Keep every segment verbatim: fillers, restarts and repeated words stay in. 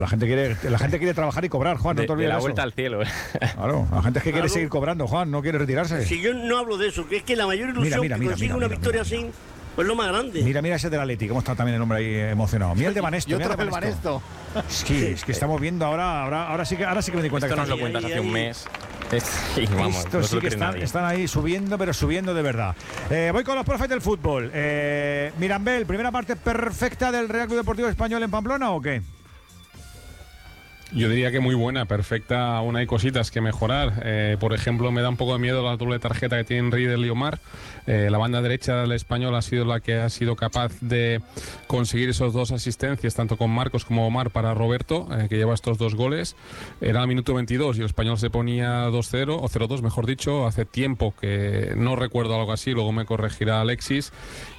La gente quiere, la gente quiere trabajar y cobrar, Juan, no de, te olvides de la eso. vuelta al cielo. Claro, la gente es que quiere Claro. seguir cobrando, Juan, no quiere retirarse. Si yo no hablo de eso, que es que la mayor ilusión Mira, mira, que mira, consigue mira, una mira, victoria mira, así, pues lo más grande. Mira, mira ese del Atleti, cómo está también el hombre ahí emocionado. Mira el de Banesto. Y mira otro el de del Banesto. Es que, es que estamos viendo ahora, ahora, ahora sí que, ahora sí que me di cuenta Esto que nos lo están- cuentas ahí, hace un ahí. mes. Es, y vamos, Esto no sí se lo que cree están, nadie. están ahí subiendo, pero subiendo de verdad. Eh, voy con los profes del fútbol. Eh, Mirambel, ¿primera parte perfecta del Real Club Deportivo Español en Pamplona o qué? Yo diría que muy buena, perfecta. Aún hay cositas que mejorar. Eh, por ejemplo, me da un poco de miedo la doble tarjeta que tienen Riedel y Omar. Eh, la banda derecha del Español ha sido la que ha sido capaz de conseguir esos dos asistencias, tanto con Marcos como Omar, para Roberto, eh, que lleva estos dos goles. Era el minuto veintidós y el Español se ponía dos cero, o cero dos, mejor dicho, hace tiempo que no recuerdo algo así, luego me corregirá Alexis.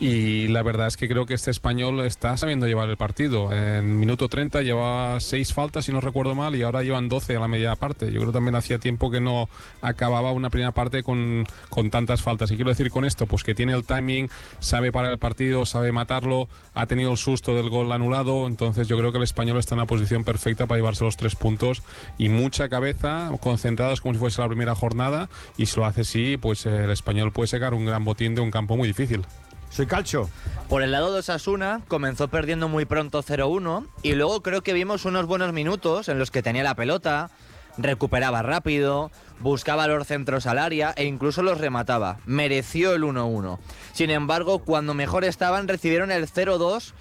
Y la verdad es que creo que este Español está sabiendo llevar el partido. En minuto treinta llevaba seis faltas, si no recuerdo mal, y ahora llevan doce a la media parte. Yo creo que también hacía tiempo que no acababa una primera parte con, con tantas faltas. Y quiero decir con esto, pues que tiene el timing, sabe parar el partido, sabe matarlo, ha tenido el susto del gol anulado. Entonces yo creo que el Español está en una posición perfecta para llevarse los tres puntos y mucha cabeza, concentrados como si fuese la primera jornada, y si lo hace así, pues el Español puede sacar un gran botín de un campo muy difícil. Soy Calcio. Por el lado de Osasuna, comenzó perdiendo muy pronto cero uno y luego creo que vimos unos buenos minutos en los que tenía la pelota, recuperaba rápido, buscaba los centros al área e incluso los remataba. Mereció el uno uno. Sin embargo, cuando mejor estaban, recibieron el cero dos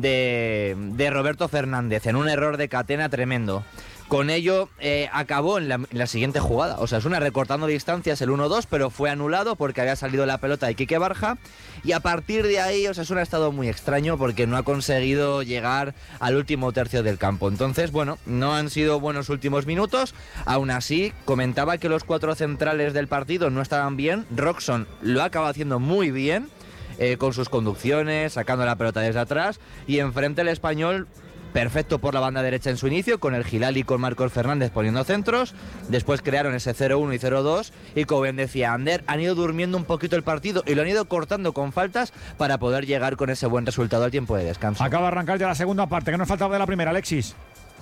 de, de Roberto Fernández en un error de catena tremendo. Con ello eh, acabó en la, en la siguiente jugada. Osasuna recortando distancias el uno dos, pero fue anulado porque había salido la pelota de Quique Barja. Y a partir de ahí Osasuna ha estado muy extraño porque no ha conseguido llegar al último tercio del campo. Entonces, bueno, no han sido buenos últimos minutos. Aún así, comentaba que los cuatro centrales del partido no estaban bien. Roxon lo ha acabado haciendo muy bien, eh, con sus conducciones, sacando la pelota desde atrás. Y enfrente el Español, perfecto por la banda derecha en su inicio, con el Gilal y con Marcos Fernández poniendo centros. Después crearon ese cero uno y cero dos y, como bien decía Ander, han ido durmiendo un poquito el partido y lo han ido cortando con faltas para poder llegar con ese buen resultado al tiempo de descanso. Acaba de arrancar ya la segunda parte. ¿Qué nos faltaba de la primera, Alexis?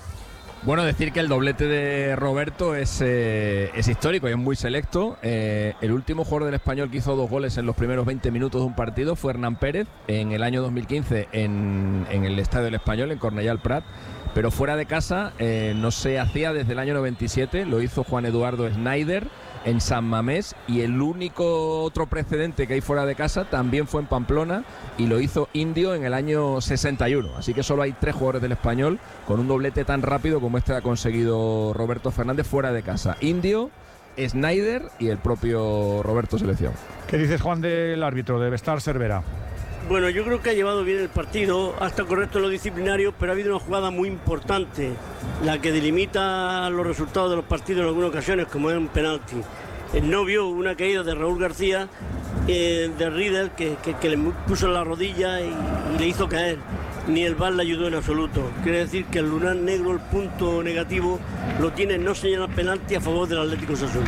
Bueno, decir que el doblete de Roberto es, eh, es histórico y es muy selecto. Eh, el último jugador del Español que hizo dos goles en los primeros veinte minutos de un partido fue Hernán Pérez en el año dos mil quince en, en el Estadio del Español, en Cornellà al Prat. Pero fuera de casa eh, no se hacía desde el año noventa y siete, lo hizo Juan Eduardo Schneider en San Mamés, y el único otro precedente que hay fuera de casa también fue en Pamplona y lo hizo Indio en el año sesenta y uno. Así que solo hay tres jugadores del Español con un doblete tan rápido como este ha conseguido Roberto Fernández fuera de casa: Indio, Schneider y el propio Roberto Selección. ¿Qué dices, Juan, del árbitro, de Bestar Cervera? Bueno, yo creo que ha llevado bien el partido, ha estado correcto en lo disciplinario, pero ha habido una jugada muy importante, la que delimita los resultados de los partidos en algunas ocasiones, como es un penalti. El no vio una caída de Raúl García, eh, de Riedel, que, que, que le puso en la rodilla y, y le hizo caer. Ni el V A R le ayudó en absoluto. Quiere decir que el lunar negro, el punto negativo, lo tiene no señalar penalti a favor del Atlético Osasuna.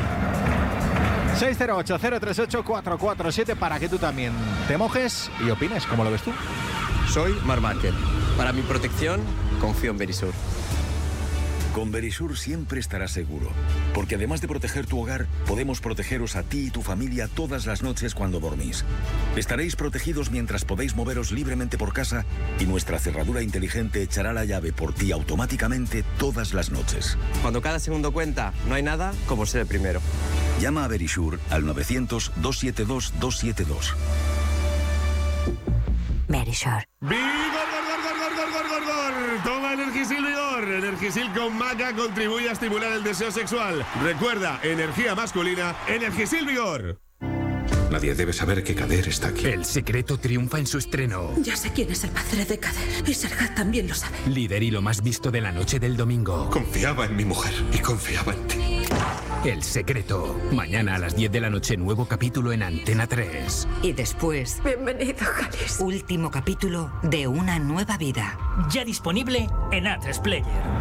seis cero ocho, cero tres ocho, cuatro cuatro siete para que tú también te mojes y opines. ¿Cómo lo ves tú? Soy Marc Márquez. Para mi protección, confío en Verisur. Con Verisur siempre estarás seguro, porque además de proteger tu hogar, podemos protegeros a ti y tu familia todas las noches cuando dormís. Estaréis protegidos mientras podéis moveros libremente por casa y nuestra cerradura inteligente echará la llave por ti automáticamente todas las noches. Cuando cada segundo cuenta, no hay nada como ser el primero. Llama a Verisur al novecientos, doscientos setenta y dos, doscientos setenta y dos. Verisur. ¡Vigor, gor, gor, gor, gor, gor, gor, gor! Toma Energisil Vigor. Energisil con maca contribuye a estimular el deseo sexual. Recuerda, energía masculina, Energisil Vigor. Nadie debe saber que Kader está aquí. El secreto triunfa en su estreno. Ya sé quién es el padre de Kader. Y Serhat también lo sabe. Líder y lo más visto de la noche del domingo. Confiaba en mi mujer y confiaba en ti. El secreto. Mañana a las diez de la noche, nuevo capítulo en Antena tres. Y después... Bienvenido, Jalis. Último capítulo de Una nueva vida. Ya disponible en A tres Player.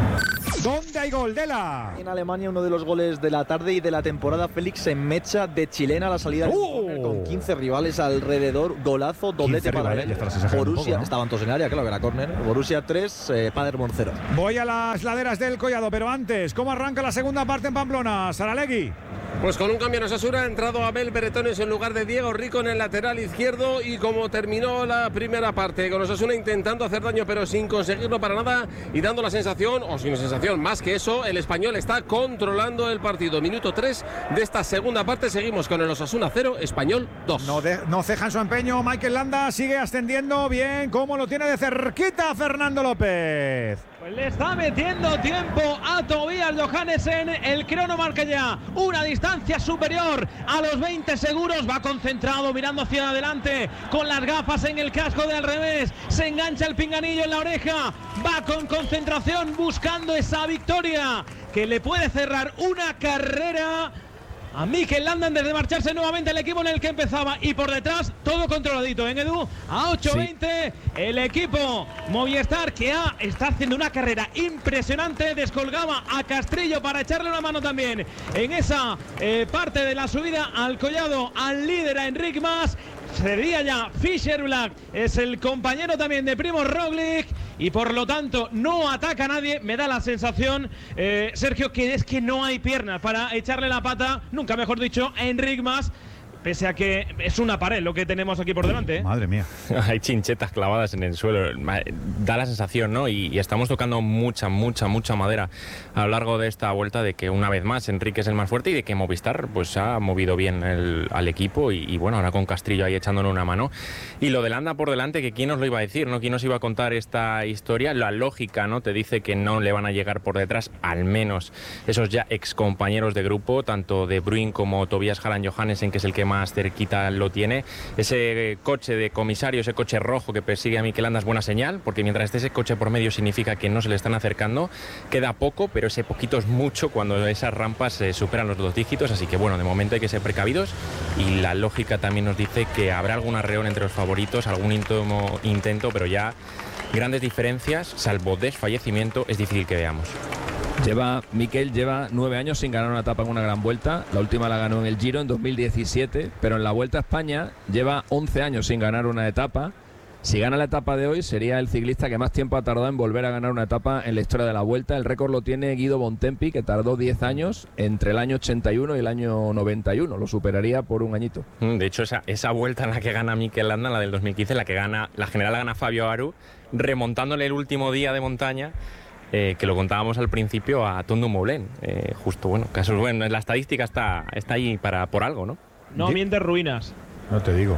¿Dónde hay gol, Dela? En Alemania, uno de los goles de la tarde y de la temporada, Félix en mecha de chilena a la salida del córner, con quince rivales alrededor, golazo, doblete para él. Borussia, poco, ¿no? Estaban todos en área, claro que era córner. Borussia tres, eh, Paderborn cero. Voy a las laderas del Collado, pero antes, ¿cómo arranca la segunda parte en Pamplona? Saralegui. Pues con un cambio en Osasuna ha entrado Abel Beretones en lugar de Diego Rico en el lateral izquierdo, y como terminó la primera parte, con Osasuna intentando hacer daño pero sin conseguirlo para nada y dando la sensación, o sin sensación, más que eso, el Español está controlando el partido. Minuto tres de esta segunda parte, seguimos con el Osasuna cero, Español dos. No, de, no ceja en su empeño, Mikel Landa sigue ascendiendo bien, como lo tiene de cerquita Fernando López. Pues le está metiendo tiempo a Tobias Johannesen, el crono marca ya una distancia superior a los veinte seguros, va concentrado mirando hacia adelante con las gafas en el casco de al revés, se engancha el pinganillo en la oreja, va con concentración buscando esa victoria que le puede cerrar una carrera a Mikel Landa antes de marcharse nuevamente el equipo en el que empezaba, y por detrás todo controladito en Edu a ocho veinte, sí. El equipo Movistar que ha, está haciendo una carrera impresionante, descolgaba a Castrillo para echarle una mano también en esa eh, parte de la subida al Collado al líder, a Enric Mas. Sería ya Fischer Black, es el compañero también de Primo Roglic, y por lo tanto no ataca a nadie. Me da la sensación, eh, Sergio, que es que no hay piernas para echarle la pata, nunca mejor dicho, a Enric Mas, pese a que es una pared lo que tenemos aquí por delante, ¿eh? Madre mía. Hay chinchetas clavadas en el suelo. Da la sensación, ¿no? Y, y estamos tocando mucha, mucha, mucha madera a lo largo de esta vuelta, de que una vez más Enrique es el más fuerte y de que Movistar pues ha movido bien el, al equipo y, y bueno, ahora con Castrillo ahí echándole una mano. Y lo de Landa por delante, que quién nos lo iba a decir, ¿no? ¿Quién nos iba a contar esta historia? La lógica, ¿no? Te dice que no le van a llegar por detrás, al menos esos ya ex compañeros de grupo, tanto de Bruin como Tobias Hallan Johannesen, que es el que más más cerquita lo tiene. Ese coche de comisario, ese coche rojo que persigue a Mikel Landa es buena señal, porque mientras esté ese coche por medio significa que no se le están acercando. Queda poco, pero ese poquito es mucho cuando esas rampas eh, superan los dos dígitos, así que bueno, de momento hay que ser precavidos, y la lógica también nos dice que habrá algún arreón entre los favoritos, algún intento, intento, pero ya grandes diferencias, salvo desfallecimiento, es difícil que veamos. Lleva, Mikel lleva nueve años sin ganar una etapa en una gran vuelta. La última la ganó en el Giro en dos mil diecisiete, pero en la Vuelta a España lleva once años sin ganar una etapa. Si gana la etapa de hoy, sería el ciclista que más tiempo ha tardado en volver a ganar una etapa en la historia de la Vuelta. El récord lo tiene Guido Bontempi, que tardó diez años entre el año ochenta y uno y el año noventa y uno. Lo superaría por un añito. De hecho, esa, esa vuelta en la que gana Mikel Landa, la del dos mil quince, la que gana, la general la gana Fabio Aru, remontándole el último día de montaña, Eh, que lo contábamos al principio, a Tondo Moulin. Eh, justo, bueno, casos bueno, la estadística está, está ahí para, por algo, ¿no? No mientes ruinas. No te digo.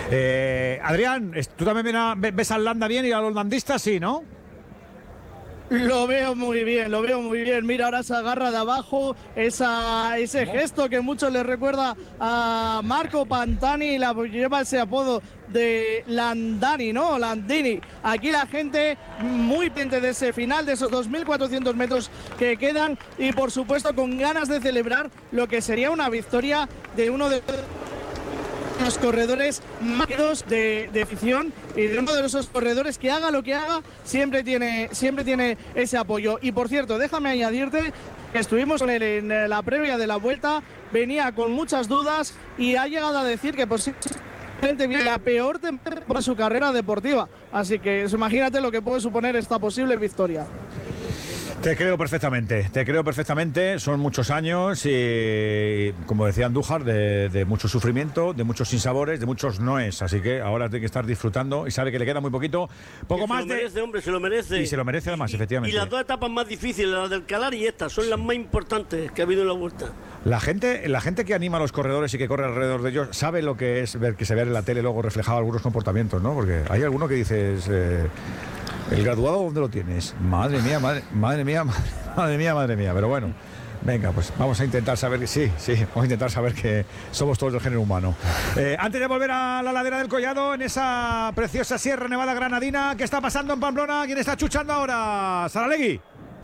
Eh, Adrián, ¿tú también ves al Landa bien y a los landistas sí, no? Lo veo muy bien, lo veo muy bien. Mira, ahora se agarra de abajo, esa, ese gesto que mucho le recuerda a Marco Pantani, la, lleva ese apodo de Landani, ¿no? Landini. Aquí la gente muy pendiente de ese final, de esos dos mil cuatrocientos metros que quedan, y por supuesto con ganas de celebrar lo que sería una victoria de uno de los corredores más de, de afición, y de uno de esos corredores que haga lo que haga siempre tiene, siempre tiene ese apoyo. Y por cierto, déjame añadirte que estuvimos con él en la previa de la Vuelta, venía con muchas dudas y ha llegado a decir que posiblemente viene la peor temporada de su carrera deportiva, así que imagínate lo que puede suponer esta posible victoria. Te creo perfectamente, te creo perfectamente. Son muchos años y, como decía Andújar, de, de mucho sufrimiento, de muchos sinsabores, de muchos noes. Así que ahora tiene que estar disfrutando y sabe que le queda muy poquito. Poco que más se lo de... merece, hombre, se lo merece. Y se lo merece además, efectivamente. Y las dos etapas más difíciles, las del Calar y esta, son las más importantes que ha habido en la Vuelta. La gente, la gente que anima a los corredores y que corre alrededor de ellos sabe lo que es ver que se ve en la tele luego reflejado algunos comportamientos, ¿no? Porque hay alguno que dices... Eh, ¿el graduado dónde lo tienes? Madre mía, madre, madre mía, madre, madre mía, madre mía. Pero bueno, venga, pues vamos a intentar saber que sí, sí, vamos a intentar saber que somos todos del género humano. Eh, antes de volver a la ladera del Collado, en esa preciosa Sierra Nevada granadina, ¿qué está pasando en Pamplona? ¿Quién está chuchando ahora? Saralegui.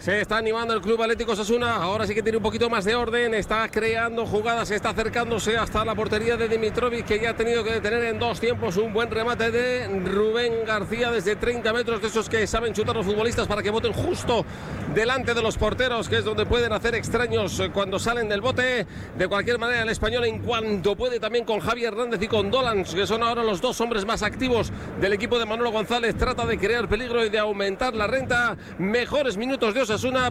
Se está animando el Club Atlético Osasuna. Ahora sí que tiene un poquito más de orden. Está creando jugadas. Está acercándose hasta la portería de Dimitrovic, que ya ha tenido que detener en dos tiempos un buen remate de Rubén García desde treinta metros. De esos que saben chutar los futbolistas para que voten justo delante de los porteros, que es donde pueden hacer extraños cuando salen del bote. De cualquier manera, el español, en cuanto puede, también con Javi Hernández y con Dolans, que son ahora los dos hombres más activos del equipo de Manolo González, trata de crear peligro y de aumentar la renta. Mejores minutos de Osasuna,